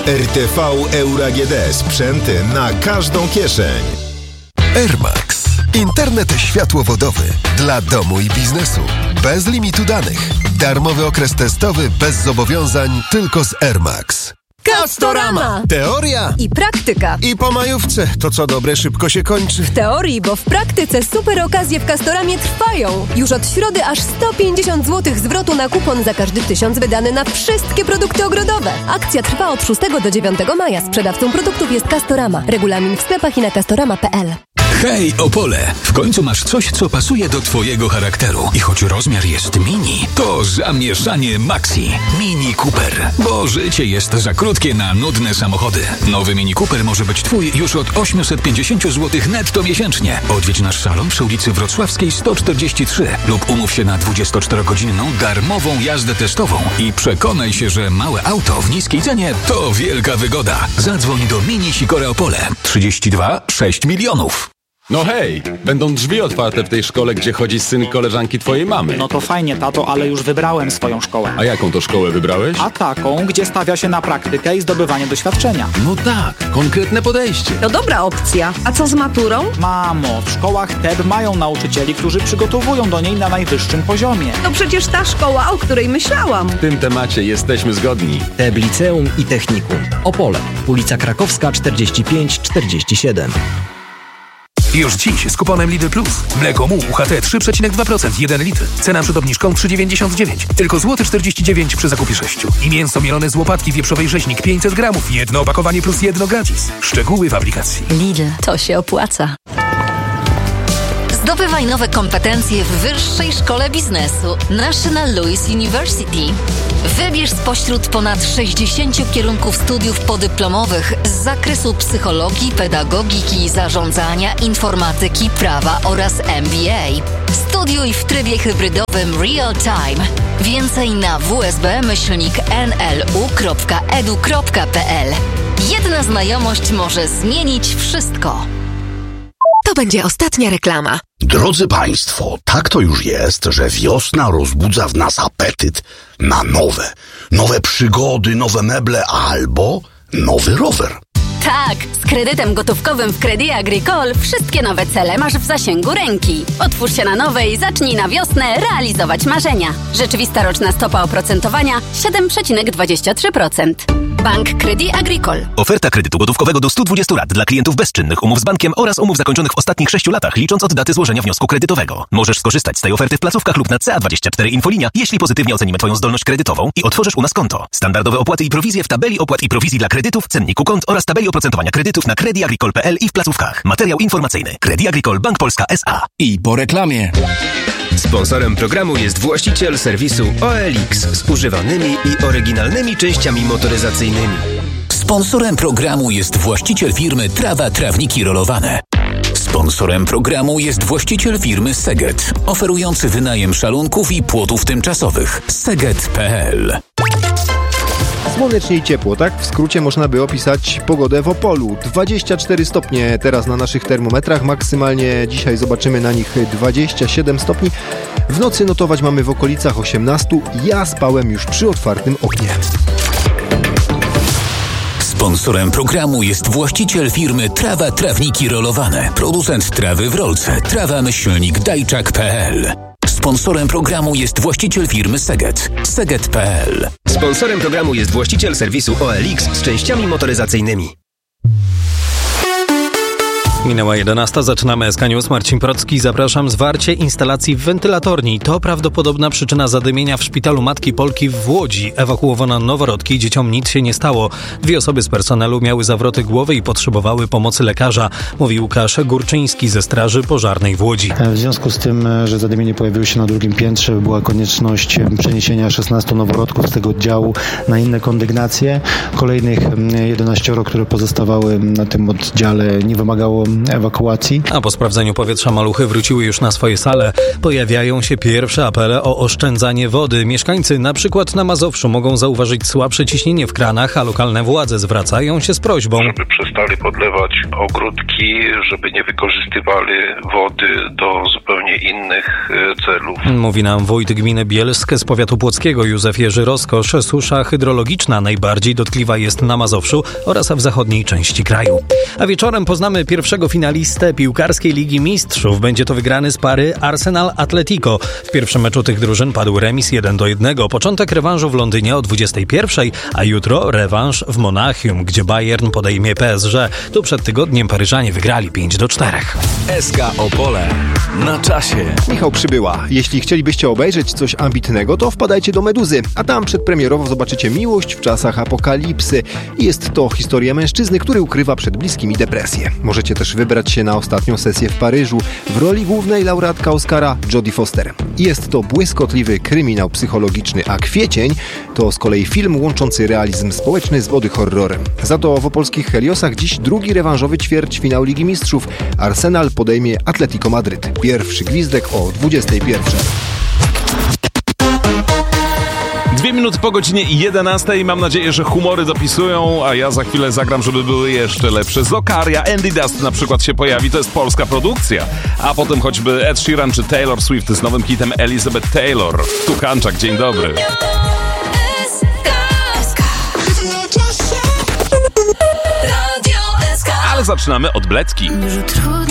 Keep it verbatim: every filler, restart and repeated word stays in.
R T V Euro A G D. Sprzęty na każdą kieszeń. Air Max. Internet światłowodowy dla domu i biznesu. Bez limitu danych. Darmowy okres testowy bez zobowiązań tylko z Air Max. Castorama! Teoria I praktyka. i po majówce. To co dobre szybko się kończy. W teorii, bo w praktyce super okazje w Castoramie trwają. Już od środy aż sto pięćdziesiąt złotych zwrotu na kupon za każdy tysiąc wydany na wszystkie produkty ogrodowe. Akcja trwa od szóstego do dziewiątego maja. Sprzedawcą produktów jest Castorama. Regulamin w sklepach i na castorama kropka p l. Hej, Opole! W końcu masz coś, co pasuje do twojego charakteru. I choć rozmiar jest mini, to zamieszanie Maxi. Mini Cooper. Bo życie jest za krótkie na nudne samochody. Nowy Mini Cooper może być twój już od osiemset pięćdziesiąt złotych netto miesięcznie. Odwiedź nasz salon przy ulicy Wrocławskiej sto czterdzieści trzy lub umów się na dwudziestoczterogodzinną darmową jazdę testową i przekonaj się, że małe auto w niskiej cenie to wielka wygoda. Zadzwoń do Mini Sikora Opole trzydzieści dwa sześć milionów. No hej, będą drzwi otwarte w tej szkole, gdzie chodzi syn koleżanki twojej mamy. No to fajnie, tato, ale już wybrałem swoją szkołę. A jaką to szkołę wybrałeś? A taką, gdzie stawia się na praktykę i zdobywanie doświadczenia. No tak, konkretne podejście. To dobra opcja. A co z maturą? Mamo, w szkołach T E D mają nauczycieli, którzy przygotowują do niej na najwyższym poziomie. To przecież ta szkoła, o której myślałam. W tym temacie jesteśmy zgodni. T E D Liceum i Technikum. Opole, ulica Krakowska czterdzieści pięć czterdzieści siedem. Już dziś z kuponem Lidl Plus. Mleko Mu U H T trzy przecinek dwa procent, jeden litr. Cena przed obniżką trzy dziewięćdziesiąt dziewięć. Tylko złoty czterdzieści dziewięć przy zakupie sześciu. I mięso mielone z łopatki wieprzowej rzeźnik pięćset gramów. Jedno opakowanie plus jedno gratis. Szczegóły w aplikacji. Lidl, to się opłaca. Zdobywaj nowe kompetencje w Wyższej Szkole Biznesu National Louis University. Wybierz spośród ponad sześćdziesięciu kierunków studiów podyplomowych z zakresu psychologii, pedagogiki, zarządzania, informatyki, prawa oraz M B A. Studiuj w trybie hybrydowym real time. Więcej na w s b myślnik n l u kropka e d u kropka p l. Jedna znajomość może zmienić wszystko. To będzie ostatnia reklama. Drodzy Państwo, tak to już jest, że wiosna rozbudza w nas apetyt na nowe. Nowe przygody, nowe meble albo nowy rower. Tak, z kredytem gotówkowym w Crédit Agricole wszystkie nowe cele masz w zasięgu ręki. Otwórz się na nowe i zacznij na wiosnę realizować marzenia. Rzeczywista roczna stopa oprocentowania siedem przecinek dwadzieścia trzy procent. Bank Crédit Agricole. Oferta kredytu gotówkowego do stu dwudziestu lat dla klientów bezczynnych umów z bankiem oraz umów zakończonych w ostatnich sześciu latach, licząc od daty złożenia wniosku kredytowego. Możesz skorzystać z tej oferty w placówkach lub na C A dwadzieścia cztery Infolinia, jeśli pozytywnie ocenimy Twoją zdolność kredytową i otworzysz u nas konto. Standardowe opłaty i prowizje w tabeli opłat i prowizji dla kredytów, cenniku kont oraz tabeli oprocentowania kredytów na Crédit Agricole kropka p l i w placówkach. Materiał informacyjny. Crédit Agricole Bank Polska S A. I po reklamie. Sponsorem programu jest właściciel serwisu O L X z używanymi i oryginalnymi częściami motoryzacyjnymi. Sponsorem programu jest właściciel firmy Trawa Trawniki Rolowane. Sponsorem programu jest właściciel firmy Seget, oferujący wynajem szalunków i płotów tymczasowych. seget kropka p l. Słonecznie i ciepło, tak w skrócie można by opisać pogodę w Opolu. dwadzieścia cztery stopnie teraz na naszych termometrach, maksymalnie dzisiaj zobaczymy na nich dwadzieścia siedem stopni. W nocy notować mamy w okolicach osiemnaście. Ja spałem już przy otwartym oknie. Sponsorem programu jest właściciel firmy Trawa Trawniki Rolowane, producent trawy w rolce, trawa myślnik dajczak kropka p l. Sponsorem programu jest właściciel firmy Seget, seget kropka p l. Sponsorem programu jest właściciel serwisu O L X z częściami motoryzacyjnymi. Minęła jedenasta, zaczynamy S K News. Marcin Procki, zapraszam. Zwarcie instalacji wentylatorni to prawdopodobna przyczyna zadymienia w szpitalu Matki Polki w Łodzi. Ewakuowano noworodki, dzieciom nic się nie stało. Dwie osoby z personelu miały zawroty głowy i potrzebowały pomocy lekarza, mówi Łukasz Górczyński ze Straży Pożarnej w Łodzi. W związku z tym, że zadymienie pojawiło się na drugim piętrze, była konieczność przeniesienia szesnastu noworodków z tego oddziału na inne kondygnacje. Kolejnych jedenaścioro, które pozostawały na tym oddziale, nie wymagało ewakuacji. A po sprawdzeniu powietrza maluchy wróciły już na swoje sale. Pojawiają się pierwsze apele o oszczędzanie wody. Mieszkańcy na przykład na Mazowszu mogą zauważyć słabsze ciśnienie w kranach, a lokalne władze zwracają się z prośbą, żeby przestali podlewać ogródki, żeby nie wykorzystywali wody do zupełnie innych celów. Mówi nam wójt gminy Bielskie z powiatu płockiego Józef Jerzy Roskosz. Susza hydrologiczna najbardziej dotkliwa jest na Mazowszu oraz w zachodniej części kraju. A wieczorem poznamy pierwszego finalistę piłkarskiej Ligi Mistrzów. Będzie to wygrany z pary Arsenal-Atletico. W pierwszym meczu tych drużyn padł remis jeden do jednego. Początek rewanżu w Londynie o dwudziestej pierwszej, a jutro rewanż w Monachium, gdzie Bayern podejmie P S G. Tu przed tygodniem Paryżanie wygrali pięć do czterech. S K Opole. Na czasie. Michał Przybyła. Jeśli chcielibyście obejrzeć coś ambitnego, to wpadajcie do Meduzy, a tam przedpremierowo zobaczycie miłość w czasach apokalipsy. Jest to historia mężczyzny, który ukrywa przed bliskimi depresję. Możecie też wybrać się na ostatnią sesję w Paryżu. W roli głównej laureatka Oscara Jodie Foster. Jest to błyskotliwy kryminał psychologiczny, a Kwiecień to z kolei film łączący realizm społeczny z body horrorem. Za to w opolskich Heliosach dziś drugi rewanżowy ćwierćfinał Ligi Mistrzów. Arsenal podejmie Atletico Madryt. Pierwszy gwizdek o dwudziestej pierwszej. Dwie minuty po godzinie jedenastej. Mam nadzieję, że humory dopisują, a ja za chwilę zagram, żeby były jeszcze lepsze. Zokaria, Andy Dust na przykład się pojawi, to jest polska produkcja. A potem choćby Ed Sheeran czy Taylor Swift z nowym hitem Elizabeth Taylor. Tu Kanczak, dzień dobry. Ale zaczynamy od Blecki.